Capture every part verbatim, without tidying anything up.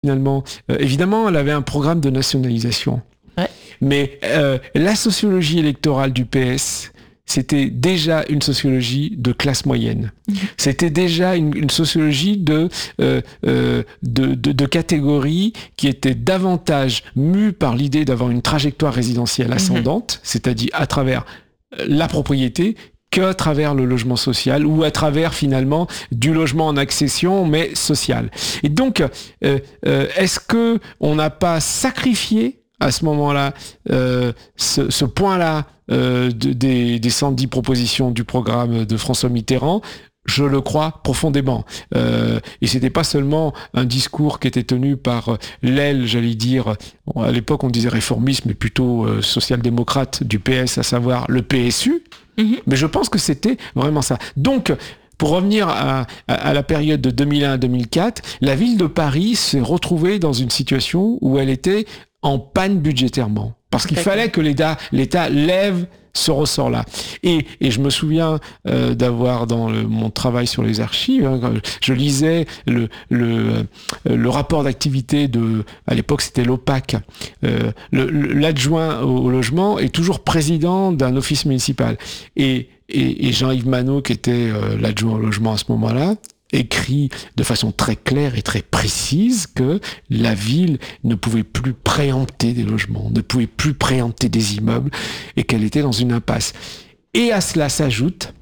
finalement, euh, évidemment, elle avait un programme de nationalisation. Ouais. Mais euh, la sociologie électorale du P S, c'était déjà une sociologie de classe moyenne. Mmh. C'était déjà une, une sociologie de, euh, euh, de, de, de catégorie qui était davantage mue par l'idée d'avoir une trajectoire résidentielle ascendante, mmh. c'est-à-dire à travers la propriété, qu'à travers le logement social ou à travers finalement du logement en accession mais social. Et donc, euh, euh, est-ce que on n'a pas sacrifié à ce moment-là euh, ce, ce point-là euh, de, des, des cent dix propositions du programme de François Mitterrand? Je le crois profondément. Euh, et c'était pas seulement un discours qui était tenu par l'aile, j'allais dire, à l'époque on disait réformiste, mais plutôt euh, social-démocrate du P S, à savoir le P S U. Mm-hmm. Mais je pense que c'était vraiment ça. Donc, pour revenir à, à, à la période de deux mille un à deux mille quatre, la ville de Paris s'est retrouvée dans une situation où elle était en panne budgétairement. Parce qu'il fallait que l'État, l'État lève ce ressort-là. Et, et je me souviens euh, d'avoir dans le, mon travail sur les archives, hein, je lisais le, le, le rapport d'activité de, à l'époque c'était l'O P A C, euh, le, l'adjoint au, au logement est toujours président d'un office municipal. Et, et, et Jean-Yves Manot, qui était euh, l'adjoint au logement à ce moment-là, écrit de façon très claire et très précise que la ville ne pouvait plus préempter des logements, ne pouvait plus préempter des immeubles et qu'elle était dans une impasse. Et à cela s'ajoute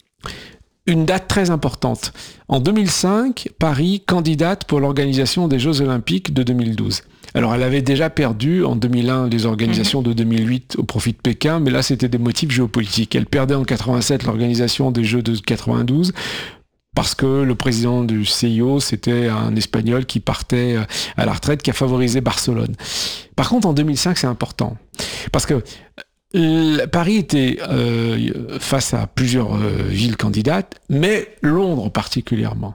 une date très importante. En deux mille cinq, Paris candidate pour l'organisation des Jeux Olympiques de deux mille douze. Alors, elle avait déjà perdu en deux mille un les organisations de deux mille huit au profit de Pékin, mais là, c'était des motifs géopolitiques. Elle perdait en quatre-vingt-sept l'organisation des Jeux de quatre-vingt-douze, parce que le président du C I O, c'était un Espagnol qui partait à la retraite, qui a favorisé Barcelone. Par contre, en deux mille cinq, c'est important. Parce que euh, Paris était euh, face à plusieurs euh, villes candidates, mais Londres particulièrement.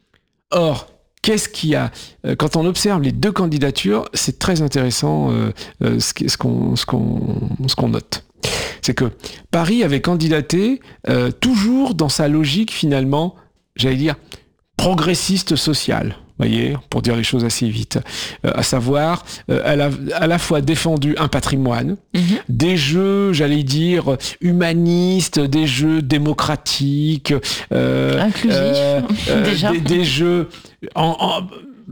Or, qu'est-ce qu'il y a ? Quand on observe les deux candidatures, c'est très intéressant euh, euh, ce, ce, qu'on, ce, qu'on, ce qu'on note. C'est que Paris avait candidaté euh, toujours dans sa logique finalement, j'allais dire, progressiste sociale, voyez, pour dire les choses assez vite. Euh, à savoir, euh, elle a à la fois défendu un patrimoine, mmh. des jeux, j'allais dire, humanistes, des jeux démocratiques, euh, inclusifs, euh, euh, déjà. Des, des jeux, en, en,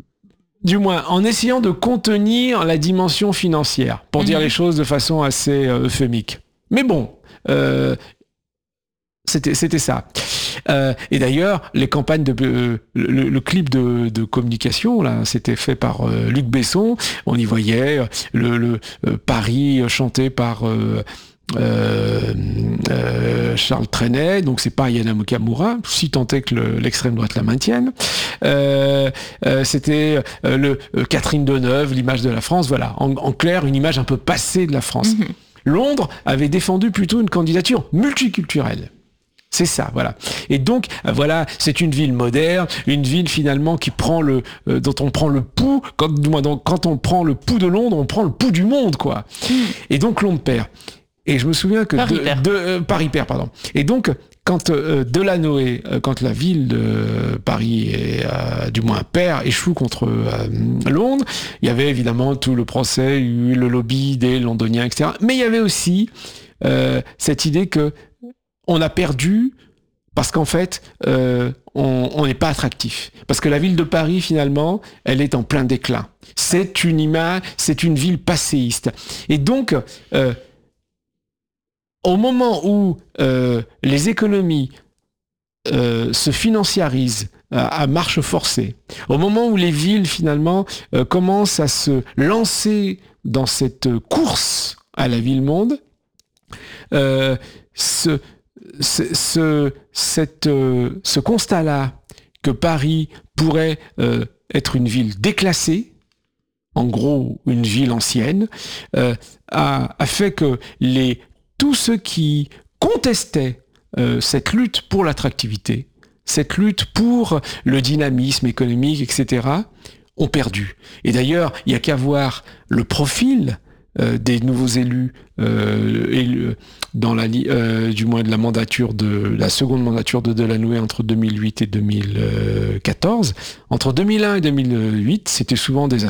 du moins, en essayant de contenir la dimension financière, pour mmh. dire les choses de façon assez euh, euphémique. Mais bon, euh, c'était, c'était ça. Euh, et d'ailleurs, les campagnes de euh, le, le clip de, de communication là, c'était fait par euh, Luc Besson. On y voyait le, le euh, Paris chanté par euh, euh, euh, Charles Trenet. Donc c'est pas Ayana Nakamura, si tant est que le, l'extrême droite la maintienne. Euh, euh, c'était euh, le euh, Catherine Deneuve, l'image de la France. Voilà, en, en clair, une image un peu passée de la France. Mm-hmm. Londres avait défendu plutôt une candidature multiculturelle. C'est ça, voilà. Et donc, voilà, c'est une ville moderne, une ville finalement qui prend le, euh, dont on prend le pouls. Quand, donc, quand on prend le pouls de Londres, on prend le pouls du monde, quoi. Mmh. Et donc Londres perd. Et je me souviens que Paris de, perd. de euh, Paris perd, pardon. Et donc, quand euh, Delanoë, euh, quand la ville de Paris, est, euh, du moins perd, échoue contre euh, Londres, il y avait évidemment tout le procès, le lobby des Londoniens, et cetera. Mais il y avait aussi euh, cette idée que on a perdu parce qu'en fait, euh, on n'est pas attractif. Parce que la ville de Paris, finalement, elle est en plein déclin. C'est une image, c'est une ville passéiste. Et donc, euh, au moment où euh, les économies euh, se financiarisent à, à marche forcée, au moment où les villes, finalement, euh, commencent à se lancer dans cette course à la ville-monde, euh, ce... Ce, ce, cette, euh, ce constat-là que Paris pourrait euh, être une ville déclassée, en gros une ville ancienne, euh, a, a fait que les, tous ceux qui contestaient euh, cette lutte pour l'attractivité, cette lutte pour le dynamisme économique, et cetera, ont perdu. Et d'ailleurs, il n'y a qu'à voir le profil euh, des nouveaux élus, euh, élus dans la, euh, du moins de la mandature de la seconde mandature de Delanoë entre deux mille huit et deux mille quatorze. Entre deux mille un et deux mille huit, c'était souvent des